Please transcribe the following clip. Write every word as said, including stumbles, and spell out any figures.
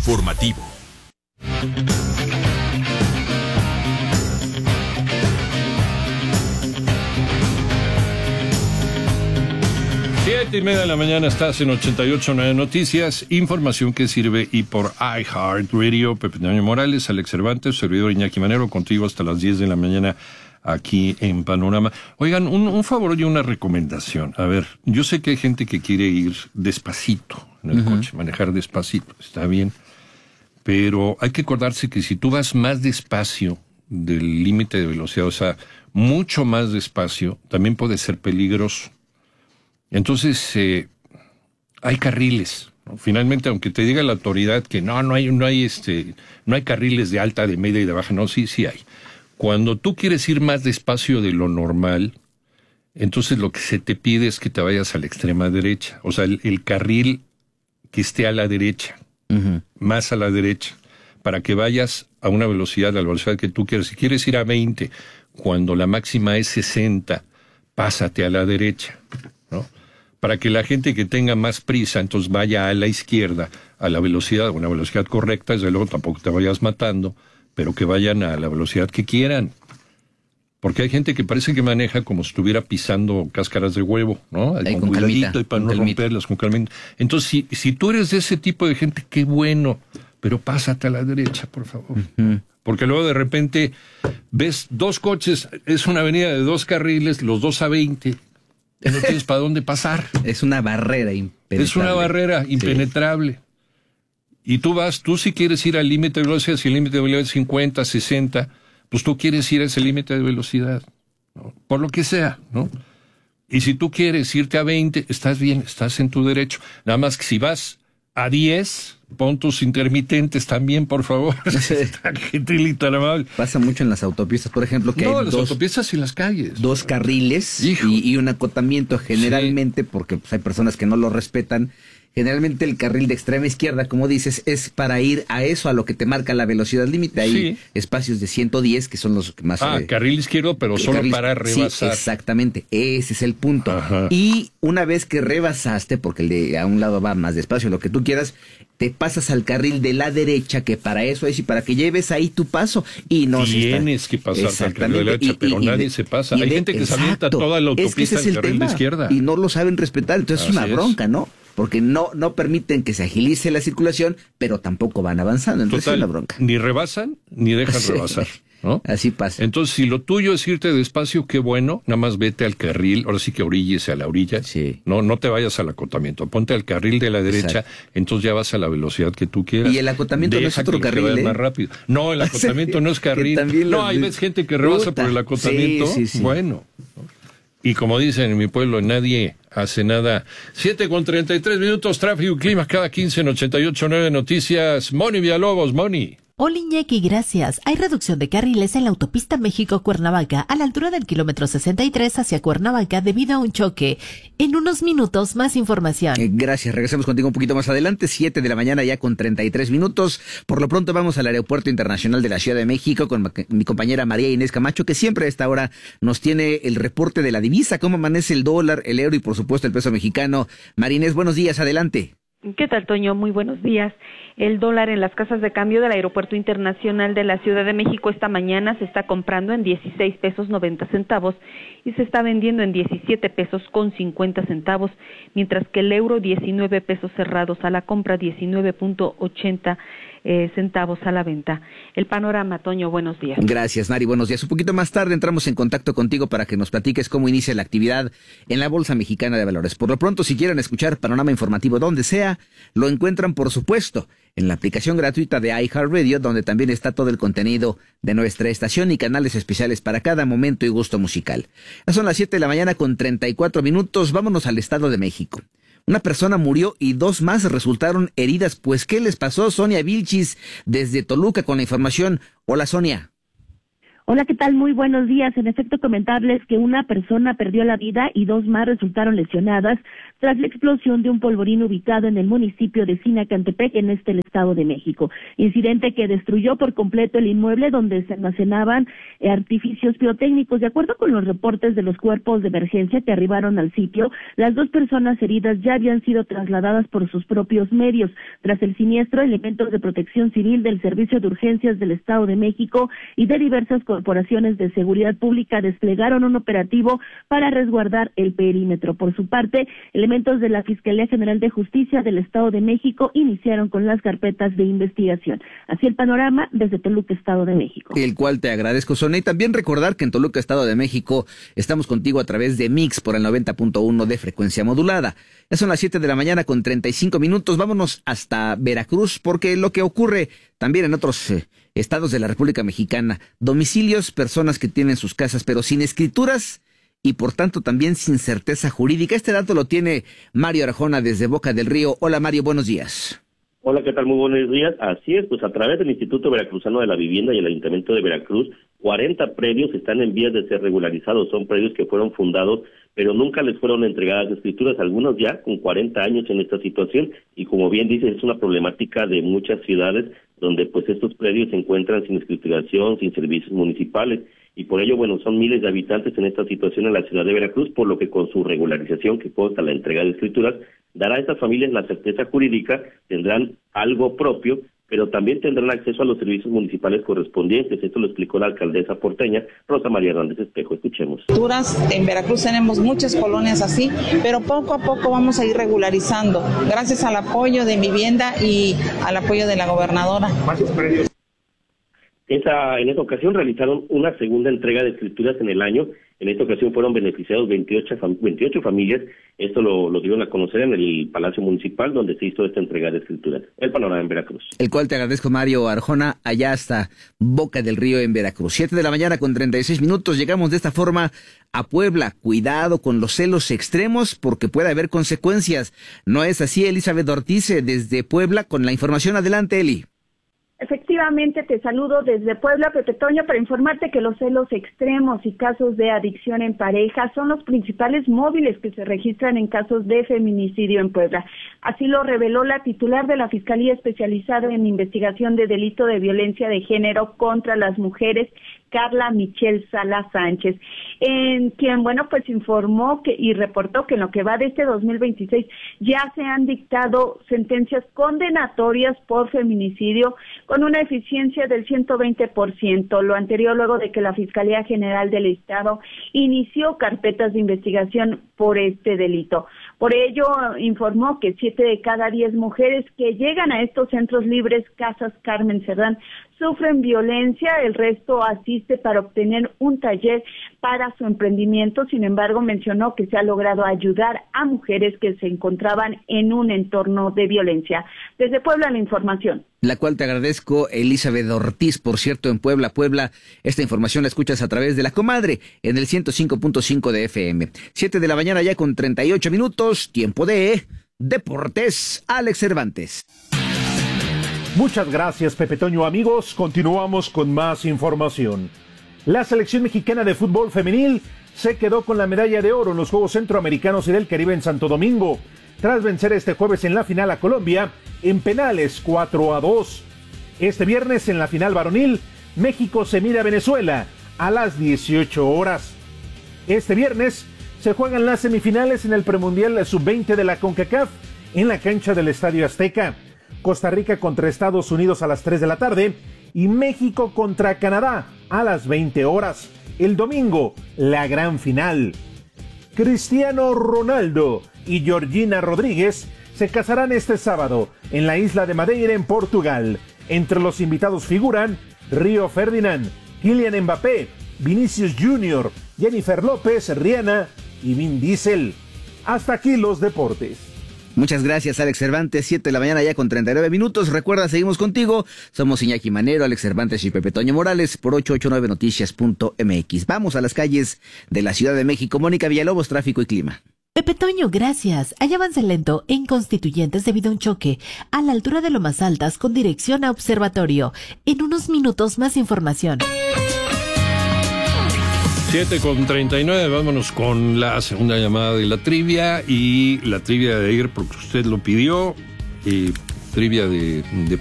informativo. Siete y media de la mañana, estás en ochenta y ocho punto nueve Noticias, información que sirve y por iHeartRadio. Pepe Toño Morales, Alex Cervantes, servidor Iñaki Manero, contigo hasta las diez de la mañana aquí en Panorama. Oigan, un, un favor y una recomendación. A ver, yo sé que hay gente que quiere ir despacito en el uh-huh. coche, manejar despacito, está bien, pero hay que acordarse que si tú vas más despacio del límite de velocidad, o sea, mucho más despacio, también puede ser peligroso. Entonces, eh, hay carriles, ¿no? Finalmente, aunque te diga la autoridad que no, no hay, no hay, este, no hay carriles de alta, de media y de baja, no, sí, sí hay. Cuando tú quieres ir más despacio de lo normal, entonces lo que se te pide es que te vayas a la extrema derecha, o sea, el, el carril que esté a la derecha, uh-huh. más a la derecha, para que vayas a una velocidad, a la velocidad que tú quieres. Si quieres ir a veinte, cuando la máxima es sesenta, pásate a la derecha, ¿no? Para que la gente que tenga más prisa, entonces vaya a la izquierda, a la velocidad, a una velocidad correcta, desde luego tampoco te vayas matando, pero que vayan a la velocidad que quieran. Porque hay gente que parece que maneja como si estuviera pisando cáscaras de huevo, ¿no? Ahí, con, con cuidadito calmita, y para con no calmita. romperlas, con calmita. Entonces, si, si tú eres de ese tipo de gente, qué bueno, pero pásate a la derecha, por favor. Uh-huh. Porque luego de repente ves dos coches, es una avenida de dos carriles, los dos a veinte, y no tienes para dónde pasar. Es una barrera impenetrable. Es una barrera impenetrable. Sí. Y tú vas, tú si quieres ir al límite de velocidad, si el límite de velocidad es cincuenta, sesenta, pues tú quieres ir a ese límite de velocidad, ¿no? Por lo que sea, ¿no? Y si tú quieres irte a veinte, estás bien, estás en tu derecho. Nada más que si vas a diez, pon tus intermitentes también, por favor. Gentilito, amable. Pasa mucho en las autopistas, por ejemplo, que no, hay las dos, autopistas y las calles. Dos carriles y, y un acotamiento generalmente, sí. porque pues, hay personas que no lo respetan. Generalmente el carril de extrema izquierda, como dices, es para ir a eso, a lo que te marca la velocidad límite. Hay sí. espacios de ciento diez que son los que más... Ah, eh, carril izquierdo, pero solo carril, para rebasar. Sí, exactamente, ese es el punto. Ajá. Y una vez que rebasaste, porque el de a un lado va más despacio, lo que tú quieras, te pasas al carril de la derecha, que para eso es y para que lleves ahí tu paso. Y no Tienes si está... que pasar al carril de la derecha, y, pero y, nadie y de, se pasa. Hay de, gente que exacto. se avienta toda la autopista es que ese es el carril tema, de izquierda. Y no lo saben respetar, entonces Así es una bronca, es. ¿no? Porque no no permiten que se agilice la circulación, pero tampoco van avanzando. Entonces Total, es una bronca. Ni rebasan, ni dejan sí. rebasar, ¿no? Así pasa. Entonces, si lo tuyo es irte despacio, qué bueno, nada más vete al carril, ahora sí que oríllese a la orilla. Sí. No, no te vayas al acotamiento, ponte al carril de la derecha, exacto. entonces ya vas a la velocidad que tú quieras. Y el acotamiento Deja no es otro que carril, ¿eh? más rápido. No, el acotamiento no es carril. No, hay ves gente que rebasa Puta. por el acotamiento. Sí, sí, sí. Bueno, ¿no? Y como dicen en mi pueblo, nadie hace nada. Siete con treinta y tres minutos, tráfico y clima cada quince en ochenta y ocho punto nueve Noticias. Moni Villalobos, Moni. Hola Iñaki, gracias. Hay reducción de carriles en la autopista México-Cuernavaca a la altura del kilómetro sesenta y tres hacia Cuernavaca debido a un choque. En unos minutos, más información. Eh, gracias, regresamos contigo un poquito más adelante, siete de la mañana ya con treinta y tres minutos. Por lo pronto vamos al Aeropuerto Internacional de la Ciudad de México con mi compañera María Inés Camacho, que siempre a esta hora nos tiene el reporte de la divisa, cómo amanece el dólar, el euro y por supuesto el peso mexicano. María Inés, buenos días, adelante. ¿Qué tal, Toño? Muy buenos días. El dólar en las casas de cambio del Aeropuerto Internacional de la Ciudad de México esta mañana se está comprando en dieciséis pesos noventa centavos y se está vendiendo en diecisiete pesos con cincuenta centavos, mientras que el euro diecinueve pesos cerrados a la compra, diecinueve punto ochenta eh, centavos a la venta. El panorama, Toño, buenos días. Gracias, Mari, buenos días. Un poquito más tarde entramos en contacto contigo para que nos platiques cómo inicia la actividad en la Bolsa Mexicana de Valores. Por lo pronto, si quieren escuchar panorama informativo donde sea, lo encuentran, por supuesto, en la aplicación gratuita de iHeartRadio, donde también está todo el contenido de nuestra estación y canales especiales para cada momento y gusto musical. Ya son las siete de la mañana con treinta y cuatro minutos. Vámonos al Estado de México. Una persona murió y dos más resultaron heridas. Pues, ¿qué les pasó? Sonia Vilchis, desde Toluca, con la información. Hola, Sonia. Hola, ¿qué tal? Muy buenos días. En efecto, comentarles que una persona perdió la vida y dos más resultaron lesionadas tras la explosión de un polvorín ubicado en el municipio de Sinacantepec, en este el Estado de México. Incidente que destruyó por completo el inmueble donde se almacenaban eh, artificios pirotécnicos. De acuerdo con los reportes de los cuerpos de emergencia que arribaron al sitio, las dos personas heridas ya habían sido trasladadas por sus propios medios. Tras el siniestro, elementos de protección civil del Servicio de Urgencias del Estado de México y de diversas corporaciones de seguridad pública desplegaron un operativo para resguardar el perímetro. Por su parte, elementos de la Fiscalía General de Justicia del Estado de México iniciaron con las carpetas de investigación. Así el panorama desde Toluca, Estado de México. El cual te agradezco, Sonia, y también recordar que en Toluca, Estado de México, estamos contigo a través de Mix por el noventa punto uno de frecuencia modulada. Ya son las siete de la mañana con treinta y cinco minutos. Vámonos hasta Veracruz, porque lo que ocurre también en otros eh, estados de la República Mexicana, domicilios, personas que tienen sus casas pero sin escrituras y por tanto también sin certeza jurídica. Este dato lo tiene Mario Arjona desde Boca del Río. Hola Mario, buenos días. Hola, ¿qué tal? Muy buenos días. Así es, pues a través del Instituto Veracruzano de la Vivienda y el Ayuntamiento de Veracruz, cuarenta predios están en vías de ser regularizados. Son predios que fueron fundados, pero nunca les fueron entregadas escrituras, algunos ya con cuarenta años en esta situación, y como bien dices, es una problemática de muchas ciudades donde pues estos predios se encuentran sin escrituración, sin servicios municipales, y por ello, bueno, son miles de habitantes en esta situación en la ciudad de Veracruz, por lo que con su regularización, que consta la entrega de escrituras, dará a estas familias la certeza jurídica, tendrán algo propio, pero también tendrán acceso a los servicios municipales correspondientes. Esto lo explicó la alcaldesa porteña, Rosa María Hernández Espejo. Escuchemos. En Veracruz tenemos muchas colonias así, pero poco a poco vamos a ir regularizando, gracias al apoyo de Vivienda y al apoyo de la gobernadora. ¿Cuántos predios? Esa, en esta ocasión realizaron una segunda entrega de escrituras en el año. En esta ocasión fueron beneficiados veintiocho, veintiocho familias. Esto lo, lo dieron a conocer en el Palacio Municipal, donde se hizo esta entrega de escrituras. El panorama en Veracruz. El cual te agradezco, Mario Arjona, allá hasta Boca del Río en Veracruz. Siete de la mañana con treinta y seis minutos. Llegamos de esta forma a Puebla. Cuidado con los celos extremos porque puede haber consecuencias. ¿No es así, Elizabeth Ortiz, desde Puebla, con la información? Adelante, Eli. Efectivamente, te saludo desde Puebla, Pepe Toño, para informarte que los celos extremos y casos de adicción en pareja son los principales móviles que se registran en casos de feminicidio en Puebla. Así lo reveló la titular de la Fiscalía Especializada en Investigación de Delito de Violencia de Género contra las Mujeres, Carla Michelle Sala Sánchez, en quien, bueno, pues informó que y reportó que en lo que va de este dos mil veintiséis ya se han dictado sentencias condenatorias por feminicidio con una eficiencia del ciento veinte por ciento, lo anterior luego de que la Fiscalía General del Estado inició carpetas de investigación por este delito. Por ello, informó que siete de cada diez mujeres que llegan a estos centros libres Casas Carmen Cerdán sufren violencia, el resto asiste para obtener un taller para su emprendimiento. Sin embargo, mencionó que se ha logrado ayudar a mujeres que se encontraban en un entorno de violencia. Desde Puebla, la información. La cual te agradezco, Elizabeth Ortiz. Por cierto, en Puebla, Puebla, esta información la escuchas a través de La Comadre, en el ciento cinco punto cinco de F M. Siete de la mañana ya con treinta y ocho minutos, tiempo de Deportes. Alex Cervantes. Muchas gracias, Pepe Toño. Amigos, continuamos con más información. La selección mexicana de fútbol femenil se quedó con la medalla de oro en los Juegos Centroamericanos y del Caribe en Santo Domingo, tras vencer este jueves en la final a Colombia en penales cuatro a dos. Este viernes en la final varonil, México se mide a Venezuela a las dieciocho horas. Este viernes se juegan las semifinales en el premundial sub veinte de la CONCACAF en la cancha del Estadio Azteca. Costa Rica contra Estados Unidos a las tres de la tarde y México contra Canadá a las veinte horas. El domingo, la gran final. Cristiano Ronaldo y Georgina Rodríguez se casarán este sábado en la isla de Madeira, en Portugal. Entre los invitados figuran Río Ferdinand, Kylian Mbappé, Vinicius Junior, Jennifer López, Rihanna y Vin Diesel. Hasta aquí los deportes. Muchas gracias, Alex Cervantes. Siete de la mañana ya con treinta y nueve minutos. Recuerda, seguimos contigo. Somos Iñaki Manero, Alex Cervantes y Pepe Toño Morales por ochocientos ochenta y nueve noticias punto m x. Vamos a las calles de la Ciudad de México. Mónica Villalobos, tráfico y clima. Pepe Toño, gracias. Hay avance lento en Constituyentes debido a un choque a la altura de Lomas Altas con dirección a Observatorio. En unos minutos más información. siete con treinta y nueve, vámonos con la segunda llamada de la trivia y la trivia de ayer porque usted lo pidió, y trivia de, de